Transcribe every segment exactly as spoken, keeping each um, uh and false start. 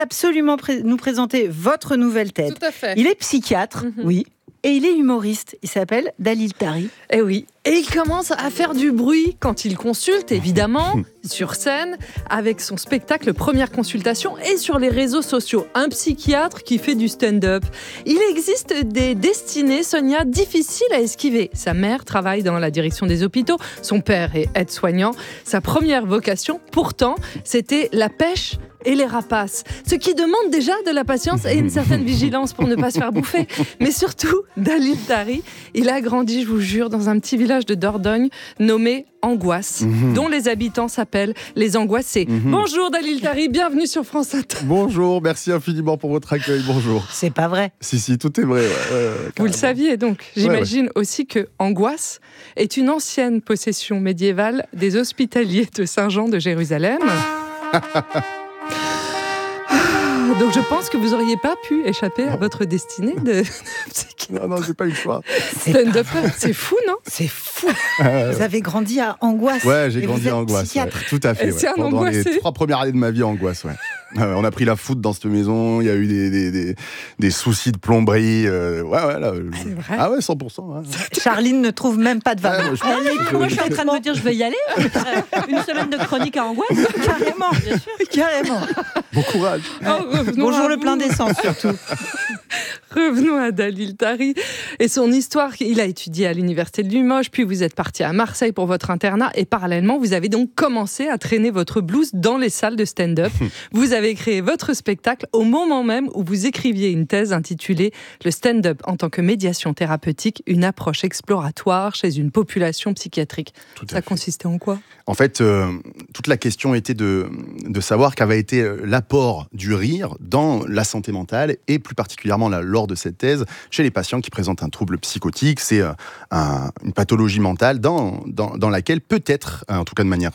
absolument pré- nous présenter votre nouvelle tête. Tout à fait. Il est psychiatre, mm-hmm. oui, et il est humoriste. Il s'appelle Dalil Tari. Eh oui. Et il commence à faire du bruit quand il consulte, évidemment, sur scène, avec son spectacle Première Consultation et sur les réseaux sociaux. Un psychiatre qui fait du stand-up. Il existe des destinées, Sonia, difficiles à esquiver. Sa mère travaille dans la direction des hôpitaux, son père est aide-soignant. Sa première vocation, pourtant, c'était la pêche et les rapaces. Ce qui demande déjà de la patience et une certaine vigilance pour ne pas se faire bouffer. Mais surtout, Dalil Tari, il a grandi, je vous jure, dans un petit village de Dordogne nommé Angoisse, mmh. dont les habitants s'appellent les Angoissés. Mmh. Bonjour Dalil Tari, bienvenue sur France Inter. Bonjour, merci infiniment pour votre accueil, bonjour. C'est pas vrai. Si, si, tout est vrai. Ouais, ouais, ouais, vous le saviez donc. J'imagine ouais, ouais. aussi que Angoisse est une ancienne possession médiévale des Hospitaliers de Saint-Jean de Jérusalem. Donc je pense que vous n'auriez pas pu échapper à votre destinée de psychiatre. Non, non, j'ai pas eu le choix. Stand-up, c'est fou, non ? C'est fou. Vous avez grandi à Angoisse. Ouais, j'ai grandi à Angoisse. Ouais. Tout à fait. Ouais. C'est un Pendant angoissé. les trois premières années de ma vie, Angoisse, ouais. On a pris la foudre dans cette maison, il y a eu des, des, des, des soucis de plomberie. Euh, ouais, ouais, là. Ah, c'est vrai. Ah ouais, cent pour cent. Ouais. Charline ne trouve même pas de vanne. Ouais, je, Moi, je suis en train de me dire, je vais y aller. Une semaine de chronique à Angoisse. Carrément, bien sûr. Carrément. Bon courage. Oh, bonjour le plein d'essence, surtout. Revenons à Dalil Tari et son histoire. Il a étudié à l'université de Limoges, puis vous êtes parti à Marseille pour votre internat et parallèlement, vous avez donc commencé à traîner votre blouse dans les salles de stand-up. Vous avez créé votre spectacle au moment même où vous écriviez une thèse intitulée « Le stand-up en tant que médiation thérapeutique, une approche exploratoire chez une population psychiatrique ». Ça consistait en quoi ? En fait, euh, toute la question était de, de savoir qu'avait été l'apport du rire dans la santé mentale et plus particulièrement là, lors de cette thèse chez les patients qui présentent un trouble psychotique. C'est euh, un, une pathologie mentale dans, dans, dans laquelle peut-être, en tout cas de manière...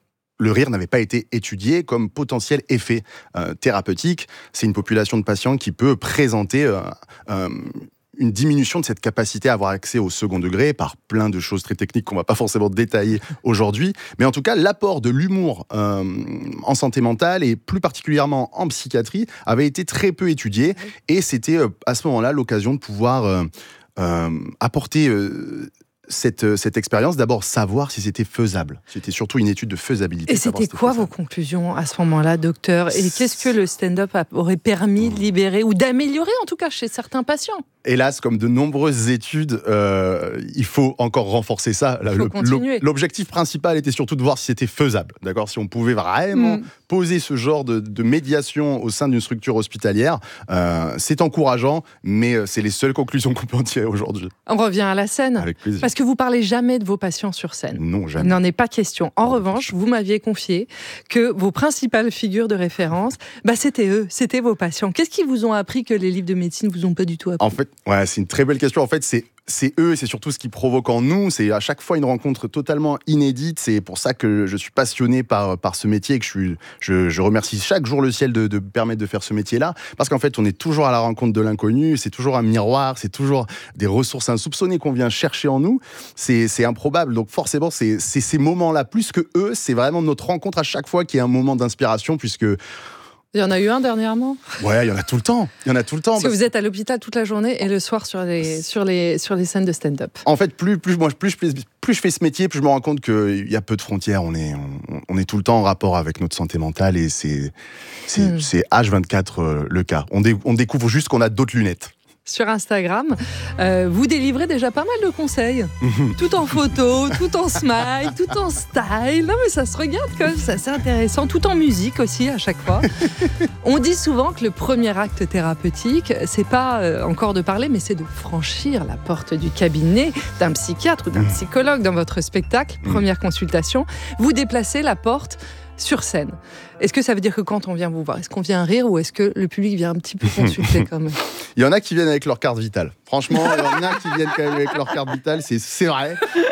Le rire n'avait pas été étudié comme potentiel effet euh, thérapeutique. C'est une population de patients qui peut présenter euh, euh, une diminution de cette capacité à avoir accès au second degré par plein de choses très techniques qu'on ne va pas forcément détailler aujourd'hui. Mais en tout cas, l'apport de l'humour euh, en santé mentale et plus particulièrement en psychiatrie avait été très peu étudié. Et c'était euh, à ce moment-là l'occasion de pouvoir euh, euh, apporter... Euh, Cette, cette expérience, d'abord savoir si c'était faisable. C'était surtout une étude de faisabilité. Et c'était quoi vos conclusions à ce moment-là, docteur ? Et qu'est-ce que le stand-up aurait permis de libérer ou d'améliorer, en tout cas, chez certains patients ? Hélas, comme de nombreuses études, euh, il faut encore renforcer ça. Il faut le, continuer. L'objectif principal était surtout de voir si c'était faisable. D'accord ? Si on pouvait vraiment mmh. poser ce genre de, de médiation au sein d'une structure hospitalière, euh, c'est encourageant, mais c'est les seules conclusions qu'on peut en tirer aujourd'hui. On revient à la scène. Avec plaisir. Parce que vous parlez jamais de vos patients sur scène. Non, jamais. Il n'en est pas question. En revanche, vous m'aviez confié que vos principales figures de référence, bah, c'était eux, c'était vos patients. Qu'est-ce qu'ils vous ont appris que les livres de médecine vous ont pas du tout appris ? En fait, ouais, c'est une très belle question. En fait, c'est c'est eux et c'est surtout ce qui provoque en nous. C'est à chaque fois une rencontre totalement inédite. C'est pour ça que je suis passionné par, par ce métier et que je, suis, je, je remercie chaque jour le ciel de, de permettre de faire ce métier-là. Parce qu'en fait, on est toujours à la rencontre de l'inconnu. C'est toujours un miroir. C'est toujours des ressources insoupçonnées qu'on vient chercher en nous. C'est, c'est improbable. Donc forcément, c'est, c'est ces moments-là, plus que eux, c'est vraiment notre rencontre à chaque fois qui est un moment d'inspiration puisque... Il y en a eu un dernièrement ? Ouais, il y en a tout le temps. Il y en a tout le temps. Parce que vous êtes à l'hôpital toute la journée et le soir sur les, sur les, sur les scènes de stand-up. En fait, plus, plus, moi, plus, plus, plus je fais ce métier, plus je me rends compte qu'il y a peu de frontières. On est, on, on est tout le temps en rapport avec notre santé mentale et c'est, c'est, mmh. c'est H vingt-quatre euh, le cas. On, dé, on découvre juste qu'on a d'autres lunettes. Sur Instagram, euh, vous délivrez déjà pas mal de conseils. Tout en photo, tout en smile, tout en style. Non mais ça se regarde quand même, c'est assez intéressant. Tout en musique aussi à chaque fois. On dit souvent que le premier acte thérapeutique, c'est pas euh, encore de parler, mais c'est de franchir la porte du cabinet d'un psychiatre ou d'un psychologue. Dans votre spectacle, première consultation, vous déplacez la porte sur scène. Est-ce que ça veut dire que quand on vient vous voir, est-ce qu'on vient rire ou est-ce que le public vient un petit peu consulter quand même ? Il y en a qui viennent avec leur carte vitale. Franchement, il y en a qui viennent quand même avec leur carte vitale, c'est, c'est vrai.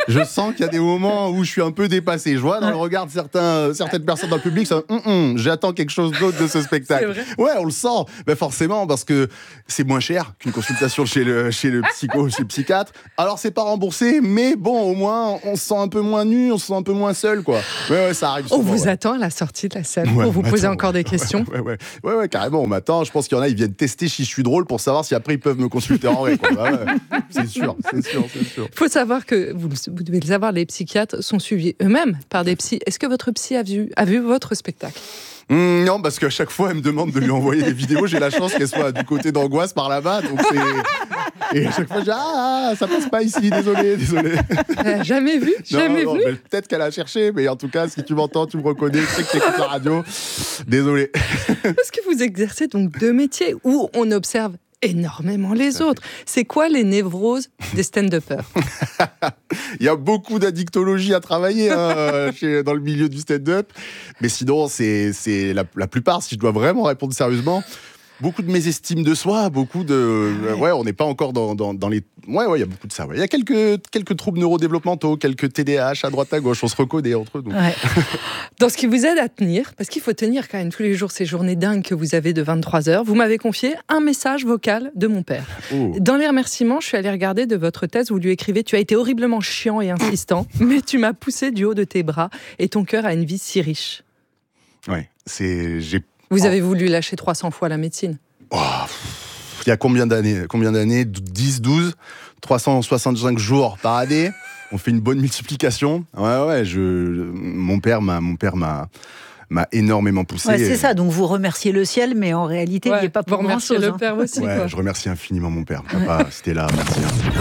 Je sens qu'il y a des moments où je suis un peu dépassé. Je vois dans le regard de certains, certaines personnes dans le public, ça, hum, hum, j'attends quelque chose d'autre de ce spectacle. Ouais, on le sent. Ben forcément, parce que c'est moins cher qu'une consultation chez le, chez le psycho, chez le psychiatre. Alors, c'est pas remboursé, mais bon, au moins, on se sent un peu moins nu, on se sent un peu moins seul, quoi. Ouais, ouais, ça arrive souvent. On vous ouais. attend à la sortie de la salle Ouais, pour vous poser attends, encore des ouais, questions. Ouais, ouais, ouais, ouais, ouais, carrément, on m'attend. Je pense qu'il y en a, ils viennent tester si je suis drôle pour savoir si après ils peuvent me consulter en vrai, quoi. Bah ouais, c'est sûr, c'est sûr, c'est sûr. Il faut savoir que, vous, vous devez le savoir, les psychiatres sont suivis eux-mêmes par des psys. Est-ce que votre psy a vu, a vu votre spectacle ? Mmh, non, parce qu'à chaque fois, elle me demande de lui envoyer des vidéos. J'ai la chance qu'elle soit du côté d'Angoisse par là-bas. Donc c'est... Et à chaque fois, je dis ah, ça passe pas ici, désolé, désolé. Elle n'a jamais vu, jamais non, non, vu. mais peut-être qu'elle a cherché, mais en tout cas, si tu m'entends, tu me reconnais, je sais que tu écoutes la radio. Désolé. Parce que vous exercez donc deux métiers où on observe énormément les autres. C'est quoi les névroses des stand-uppers ? Il y a beaucoup d'addictologie à travailler hein, chez, dans le milieu du stand-up. Mais sinon, c'est, c'est la, la plupart, si je dois vraiment répondre sérieusement, beaucoup de mésestime de soi, beaucoup de... Ah ouais. ouais, on n'est pas encore dans, dans, dans les... Ouais, ouais, il y a beaucoup de ça. Ouais. Il y a quelques, quelques troubles neurodéveloppementaux, quelques T D A H à droite à gauche, on se reconnaît entre eux. Donc. Ouais. Dans ce qui vous aide à tenir, parce qu'il faut tenir quand même tous les jours ces journées dingues que vous avez de vingt-trois heures, vous m'avez confié un message vocal de mon père. Oh. Dans les remerciements, je suis allée regarder de votre thèse, vous lui écrivez « Tu as été horriblement chiant et insistant, mais tu m'as poussé du haut de tes bras et ton cœur a une vie si riche. » Ouais, c'est... J'ai... Vous oh. avez voulu lâcher trois cents fois la médecine. Oh. Il y a combien d'années, combien d'années dix, douze, trois cent soixante-cinq jours par année. On fait une bonne multiplication. Ouais, ouais, je, mon père m'a, mon père m'a, m'a énormément poussé. Ouais, c'est ça, donc vous remerciez le ciel, mais en réalité, ouais, il n'y est pas pour grand-chose. Vous remerciez hein. le père aussi. Ouais, quoi. Je remercie infiniment mon père. Papa, c'était là, merci.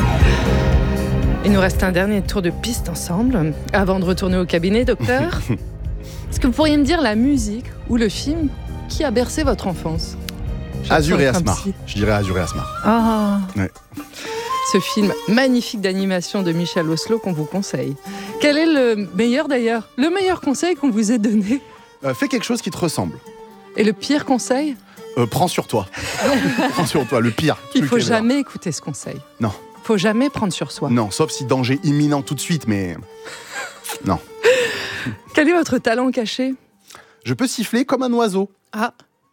Il nous reste un dernier tour de piste ensemble. Avant de retourner au cabinet, docteur, est-ce que vous pourriez me dire la musique ou le film qui a bercé votre enfance ? Azur et Asmar. Je dirais Azur et Asmar. Ah. Ouais. Ce film magnifique d'animation de Michel Oslo qu'on vous conseille. Quel est le meilleur d'ailleurs, le meilleur conseil qu'on vous ait donné ? euh, Fais quelque chose qui te ressemble. Et le pire conseil ? euh, Prends sur toi. Prends sur toi, le pire. Il faut jamais écouter ce conseil. Non. Il faut jamais prendre sur soi. Non, sauf si danger imminent tout de suite, mais non. Quel est votre talent caché ? Je peux siffler comme un oiseau. Ah.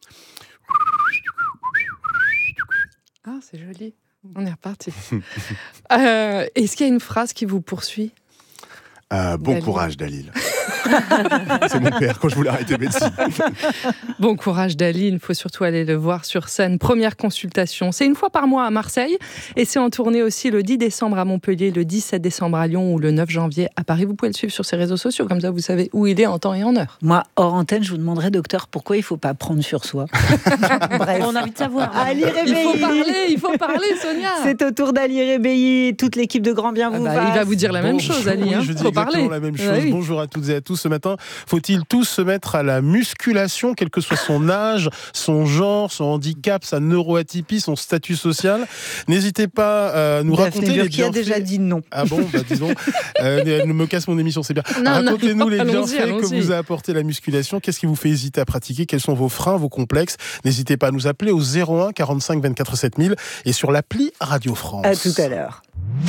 Ah, c'est joli. On est reparti. euh, est-ce qu'il y a une phrase qui vous poursuit ? euh, Bon Dalil. Courage, Dalil. C'est mon père quand je voulais arrêter médecine. Bon courage, Dalil. Il faut surtout aller le voir sur scène. Première consultation. C'est une fois par mois à Marseille. Et c'est en tournée aussi le dix décembre à Montpellier, le dix-sept décembre à Lyon ou le neuf janvier à Paris. Vous pouvez le suivre sur ses réseaux sociaux. Comme ça, vous savez où il est en temps et en heure. Moi, hors antenne, je vous demanderais, docteur, pourquoi il ne faut pas prendre sur soi. Bref. On a envie de savoir. Ali Rébeilly. Il faut parler, il faut parler, Sonia. C'est au tour d'Ali Rébeilly. Toute l'équipe de Grand Bien vous ah bah, Il va vous dire la même Bonjour, chose, Ali. Oui, hein. je dis faut exactement parler. la même chose. Ah, oui. Bonjour à toutes et à tous. Ce matin, faut-il tous se mettre à la musculation, quel que soit son âge, son genre, son handicap, sa neuroatypie, son statut social ? N'hésitez pas à nous Daphné raconter les Burki bienfaits. a déjà dit non. Ah bon, bah disons, euh, elle me casse mon émission, c'est bien. Non, Racontez-nous non, les allons-y, bienfaits allons-y. que vous a apporté la musculation. Qu'est-ce qui vous fait hésiter à pratiquer ? Quels sont vos freins, vos complexes ? N'hésitez pas à nous appeler au zéro un quarante-cinq vingt-quatre sept mille et sur l'appli Radio France. À tout à l'heure.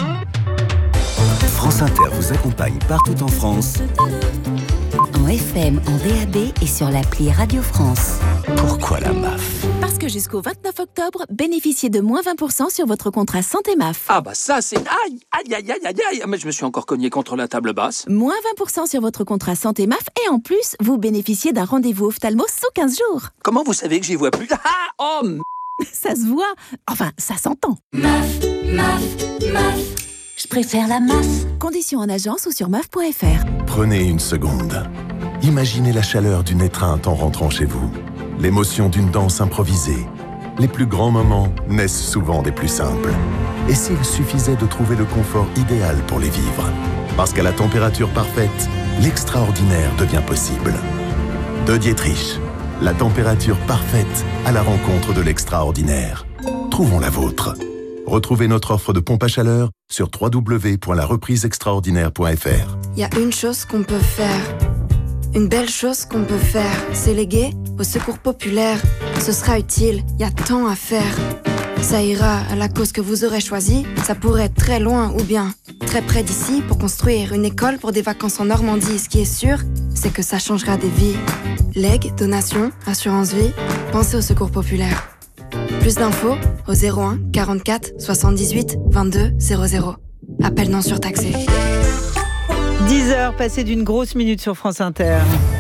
France Inter vous accompagne partout en France. En F M, en D A B et sur l'appli Radio France. Pourquoi la M A F ? Parce que jusqu'au vingt-neuf octobre, bénéficiez de moins vingt pour cent sur votre contrat Santé M A F. Ah bah ça c'est... Aïe, aïe, aïe, aïe, aïe, aïe. Mais je me suis encore cogné contre la table basse. Moins vingt pour cent sur votre contrat Santé M A F et en plus, vous bénéficiez d'un rendez-vous ophtalmo sous quinze jours. Comment vous savez que j'y vois plus ? Ah, oh, m... Ça se voit. Enfin, ça s'entend. M A F, M A F, M A F. Je préfère la M A F. Conditions en agence ou sur M A F point F R. Prenez une seconde. Imaginez la chaleur d'une étreinte en rentrant chez vous. L'émotion d'une danse improvisée. Les plus grands moments naissent souvent des plus simples. Et s'il suffisait de trouver le confort idéal pour les vivre ? Parce qu'à la température parfaite, l'extraordinaire devient possible. De Dietrich, la température parfaite à la rencontre de l'extraordinaire. Trouvons la vôtre. Retrouvez notre offre de pompe à chaleur sur w w w point la reprise extraordinaire point f r. Il y a une chose qu'on peut faire. Une belle chose qu'on peut faire, c'est léguer au secours populaire. Ce sera utile, il y a tant à faire. Ça ira à la cause que vous aurez choisie, ça pourrait être très loin ou bien très près d'ici, pour construire une école pour des vacances en Normandie. Ce qui est sûr, c'est que ça changera des vies. Legs, donations, assurance vie, pensez au secours populaire. Plus d'infos au zéro un quarante-quatre soixante-dix-huit vingt-deux zéro zéro. Appel non surtaxé. dix heures passées d'une grosse minute sur France Inter.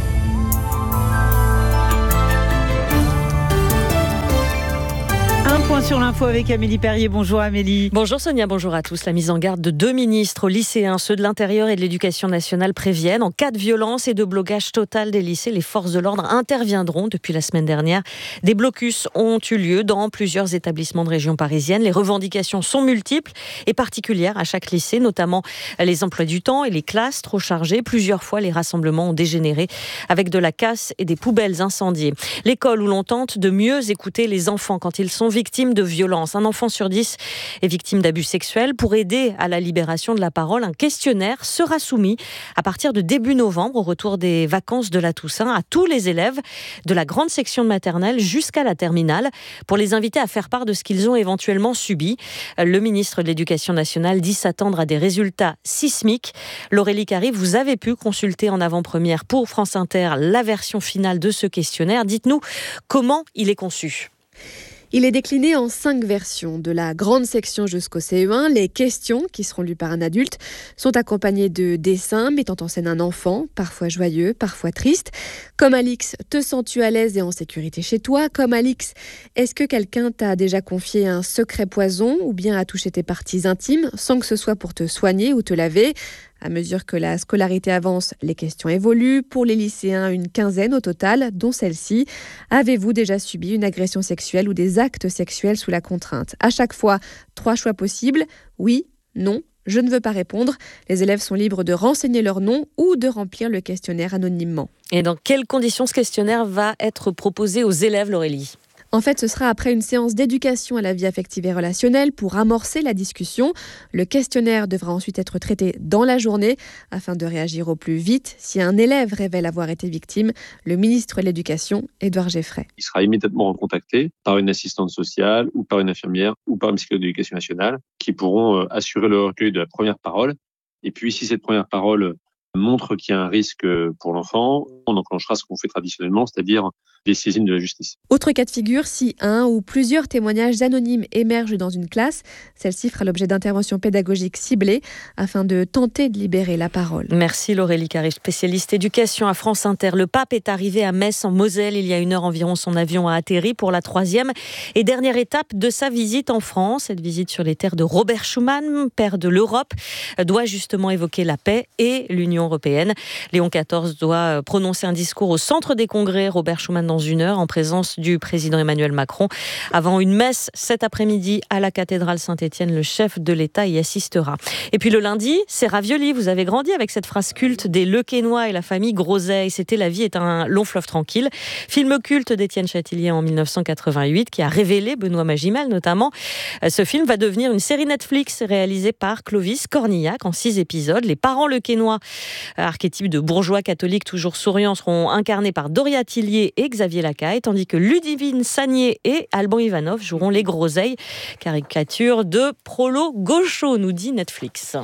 Un point sur l'info avec Amélie Perrier. Bonjour Amélie. Bonjour Sonia, bonjour à tous. La mise en garde de deux ministres lycéens, ceux de l'Intérieur et de l'Éducation nationale, préviennent. En cas de violence et de blocage total des lycées, les forces de l'ordre interviendront. Depuis la semaine dernière, des blocus ont eu lieu dans plusieurs établissements de région parisienne. Les revendications sont multiples et particulières à chaque lycée, notamment les emplois du temps et les classes trop chargées. Plusieurs fois, les rassemblements ont dégénéré avec de la casse et des poubelles incendiées. L'école où l'on tente de mieux écouter les enfants quand ils sont victimes de violence. Un enfant sur dix est victime d'abus sexuels. Pour aider à la libération de la parole, un questionnaire sera soumis à partir de début novembre, au retour des vacances de la Toussaint, à tous les élèves de la grande section de maternelle jusqu'à la terminale, pour les inviter à faire part de ce qu'ils ont éventuellement subi. Le ministre de l'Éducation nationale dit s'attendre à des résultats sismiques. Laurélie Carry, vous avez pu consulter en avant-première pour France Inter la version finale de ce questionnaire. Dites-nous comment il est conçu. Il est décliné en cinq versions. De la grande section jusqu'au C E un, les questions, qui seront lues par un adulte, sont accompagnées de dessins mettant en scène un enfant, parfois joyeux, parfois triste. Comme Alix, te sens-tu à l'aise et en sécurité chez toi ? Comme Alix, est-ce que quelqu'un t'a déjà confié un secret poison ou bien a touché tes parties intimes sans que ce soit pour te soigner ou te laver ? À mesure que la scolarité avance, les questions évoluent. Pour les lycéens, une quinzaine au total, dont celle-ci. Avez-vous déjà subi une agression sexuelle ou des actes sexuels sous la contrainte ? À chaque fois, trois choix possibles. Oui, non, je ne veux pas répondre. Les élèves sont libres de renseigner leur nom ou de remplir le questionnaire anonymement. Et dans quelles conditions ce questionnaire va être proposé aux élèves, Laurélie ? En fait, ce sera après une séance d'éducation à la vie affective et relationnelle pour amorcer la discussion. Le questionnaire devra ensuite être traité dans la journée afin de réagir au plus vite si un élève révèle avoir été victime. Le ministre de l'Éducation, Édouard Geffray. Il sera immédiatement recontacté par une assistante sociale ou par une infirmière ou par un psychologue de l'Éducation nationale qui pourront assurer le recueil de la première parole. Et puis, si cette première parole montre qu'il y a un risque pour l'enfant, on enclenchera ce qu'on fait traditionnellement, c'est-à-dire des saisines de la justice. Autre cas de figure, si un ou plusieurs témoignages anonymes émergent dans une classe, celle-ci fera l'objet d'interventions pédagogiques ciblées afin de tenter de libérer la parole. Merci Laurélie Carry, spécialiste éducation à France Inter. Le pape est arrivé à Metz en Moselle. Il y a une heure environ, son avion a atterri pour la troisième et dernière étape de sa visite en France. Cette visite sur les terres de Robert Schuman, père de l'Europe, doit justement évoquer la paix et l'Union européenne. Léon quatorze doit prononcer un discours au centre des congrès Robert Schuman dans une heure en présence du président Emmanuel Macron. Avant une messe cet après-midi à la cathédrale Saint-Étienne, le chef de l'État y assistera. Et puis le lundi, c'est ravioli. Vous avez grandi avec cette phrase culte des Le Quesnoy et la famille Groseille. C'était La vie est un long fleuve tranquille. Film culte d'Étienne Châtillier en mille neuf cent quatre-vingt-huit qui a révélé Benoît Magimel notamment. Ce film va devenir une série Netflix réalisée par Clovis Cornillac en six épisodes. Les parents Le Quesnoy, archétype de bourgeois catholiques toujours souriants, seront incarnés par Doria Tillier et Xavier Lacaille, tandis que Ludivine Sagné et Alban Ivanov joueront les Groseilles, caricature de Prolo Gaucho, nous dit Netflix.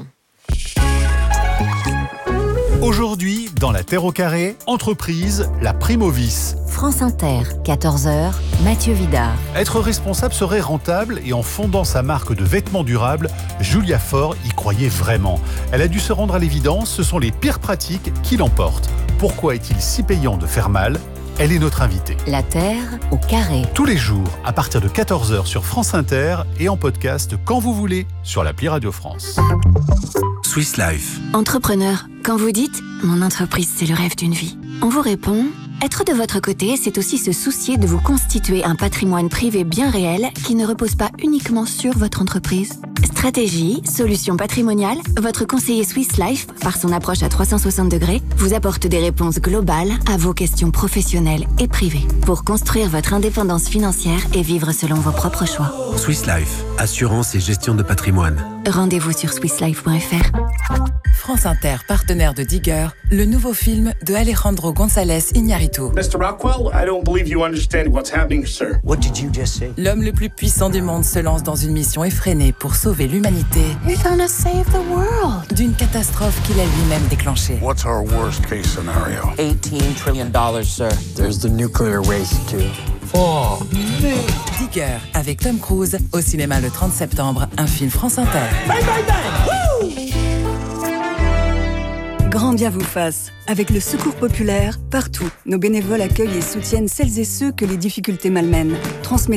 Aujourd'hui, dans La Terre au carré, entreprise, la Primovis. France Inter, quatorze heures, Mathieu Vidard. Être responsable serait rentable et en fondant sa marque de vêtements durables, Julia Faure y croyait vraiment. Elle a dû se rendre à l'évidence, ce sont les pires pratiques qui l'emportent. Pourquoi est-il si payant de faire mal ? Elle est notre invitée. La Terre au carré. Tous les jours, à partir de quatorze heures sur France Inter et en podcast quand vous voulez sur l'appli Radio France. Swiss Life. Entrepreneur, quand vous dites « Mon entreprise, c'est le rêve d'une vie », on vous répond « Être de votre côté, c'est aussi se soucier de vous constituer un patrimoine privé bien réel qui ne repose pas uniquement sur votre entreprise. » Stratégie, solutions patrimoniales, votre conseiller Swiss Life, par son approche à trois cent soixante degrés, vous apporte des réponses globales à vos questions professionnelles et privées pour construire votre indépendance financière et vivre selon vos propres choix. Swiss Life, assurance et gestion de patrimoine. Rendez-vous sur swiss life point f r. France Inter, partenaire de Digger, le nouveau film de Alejandro González Iñárritu. mister Rockwell, I don't believe you understand what's happening, sir. What did you just say? L'homme le plus puissant du monde se lance dans une mission effrénée pour sauver l'humanité. You're gonna save the world. D'une catastrophe qu'il a lui-même déclenchée. What's our worst case scenario? eighteen trillion dollars, sir. There's the nuclear waste, too. Oh, Digger, avec Tom Cruise, au cinéma le trente septembre, un film France Inter. Bang, bang, bang! Grand bien vous fasse. Avec le Secours populaire, partout, nos bénévoles accueillent et soutiennent celles et ceux que les difficultés malmènent. Transmettez